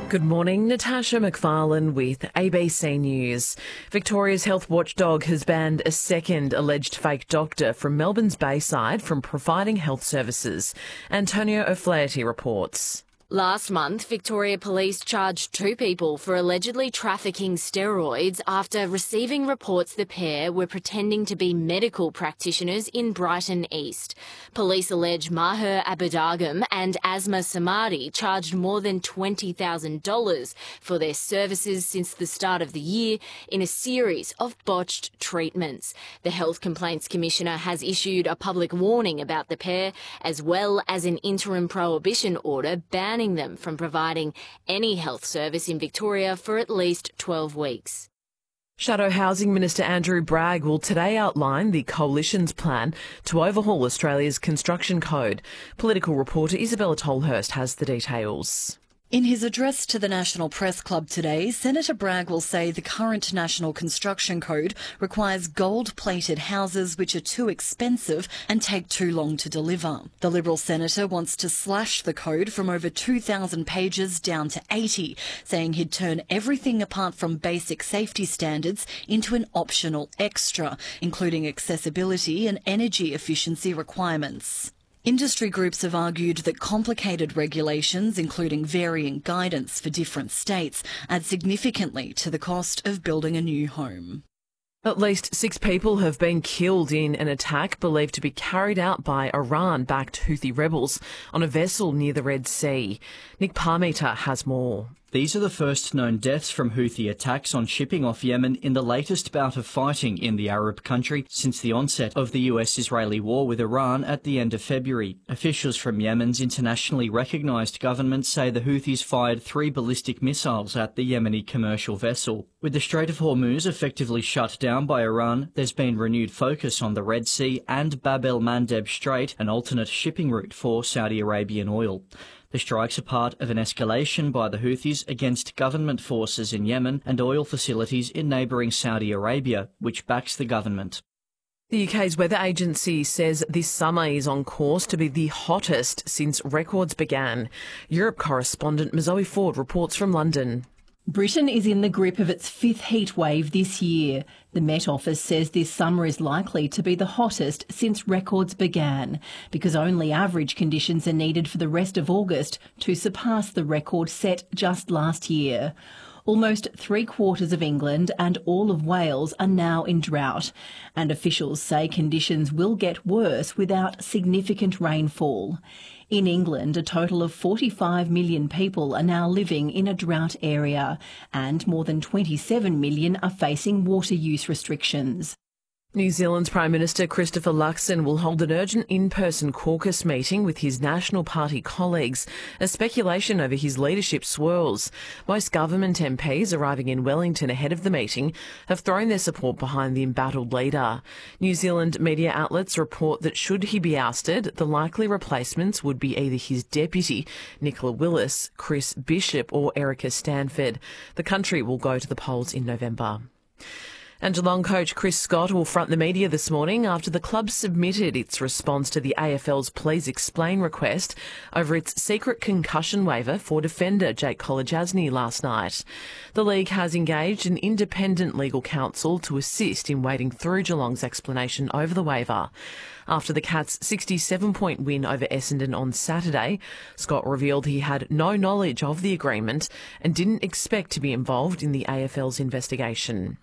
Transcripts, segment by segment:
Good morning, Natasha McFarlane with ABC News. Victoria's health watchdog has banned a second alleged fake doctor from Melbourne's Bayside from providing health services. Antonio O'Flaherty reports. Last month, Victoria Police charged 2 people for allegedly trafficking steroids after receiving reports the pair were pretending to be medical practitioners in Brighton East. Police allege Maher Abudagam and Asma Samadi charged more than $20,000 for their services since the start of the year in a series of botched treatments. The Health Complaints Commissioner has issued a public warning about the pair, as well as an interim prohibition order banning them from providing any health service in Victoria for at least 12 weeks. Shadow Housing Minister Andrew Bragg will today outline the Coalition's plan to overhaul Australia's construction code. Political reporter Isabella Tolhurst has the details. In his address to the National Press Club today, Senator Bragg will say the current National Construction Code requires gold-plated houses which are too expensive and take too long to deliver. The Liberal senator wants to slash the code from over 2,000 pages down to 80, saying he'd turn everything apart from basic safety standards into an optional extra, including accessibility and energy efficiency requirements. Industry groups have argued that complicated regulations, including varying guidance for different states, add significantly to the cost of building a new home. At least 6 people have been killed in an attack believed to be carried out by Iran-backed Houthi rebels on a vessel near the Red Sea. Nick Parmeter has more. These are the first known deaths from Houthi attacks on shipping off Yemen in the latest bout of fighting in the Arab country since the onset of the US-Israeli war with Iran at the end of February. Officials from Yemen's internationally recognised government say the Houthis fired 3 ballistic missiles at the Yemeni commercial vessel. With the Strait of Hormuz effectively shut down by Iran, there's been renewed focus on the Red Sea and Bab el-Mandeb Strait, an alternate shipping route for Saudi Arabian oil. The strikes are part of an escalation by the Houthis against government forces in Yemen and oil facilities in neighbouring Saudi Arabia, which backs the government. The UK's weather agency says this summer is on course to be the hottest since records began. Europe correspondent Mazoe Ford reports from London. Britain is in the grip of its 5th heat wave this year. The Met Office says this summer is likely to be the hottest since records began, because only average conditions are needed for the rest of August to surpass the record set just last year. Almost 3/4 of England and all of Wales are now in drought, and officials say conditions will get worse without significant rainfall. In England, a total of 45 million people are now living in a drought area, and more than 27 million are facing water use restrictions. New Zealand's Prime Minister Christopher Luxon will hold an urgent in-person caucus meeting with his National Party colleagues as speculation over his leadership swirls. Most government MPs arriving in Wellington ahead of the meeting have thrown their support behind the embattled leader. New Zealand media outlets report that should he be ousted, the likely replacements would be either his deputy, Nicola Willis, Chris Bishop or Erica Stanford. The country will go to the polls in November. And Geelong coach Chris Scott will front the media this morning after the club submitted its response to the AFL's Please Explain request over its secret concussion waiver for defender Jake Kolodjasny last night. The league has engaged an independent legal counsel to assist in wading through Geelong's explanation over the waiver. After the Cats' 67-point win over Essendon on Saturday, Scott revealed he had no knowledge of the agreement and didn't expect to be involved in the AFL's investigation.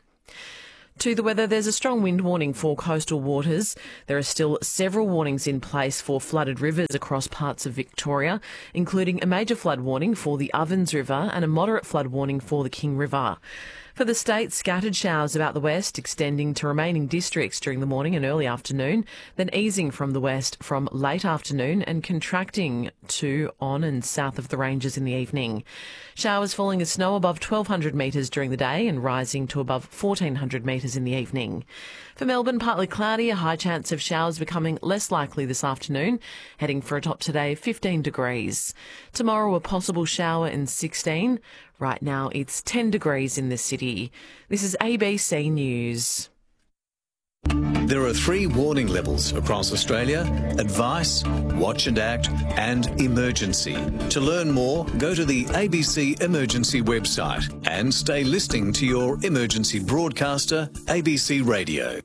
To the weather, there's a strong wind warning for coastal waters. There are still several warnings in place for flooded rivers across parts of Victoria, including a major flood warning for the Ovens River and a moderate flood warning for the King River. For the state, scattered showers about the west, extending to remaining districts during the morning and early afternoon, then easing from the west from late afternoon and contracting to on and south of the ranges in the evening. Showers falling as snow above 1,200 metres during the day and rising to above 1,400 metres in the evening. For Melbourne, partly cloudy, a high chance of showers becoming less likely this afternoon, heading for a top today of 15 degrees. Tomorrow, a possible shower in 16. Right now, it's 10 degrees in the city. This is ABC News. There are 3 warning levels across Australia: advice, watch and act, and emergency. To learn more, go to the ABC Emergency website and stay listening to your emergency broadcaster, ABC Radio.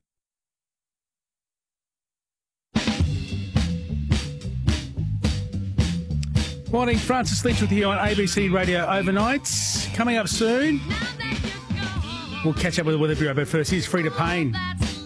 Morning, Francis Leach with you on ABC Radio Overnights. Coming up soon, we'll catch up with the Weather Bureau, but first, here's Frida Payne.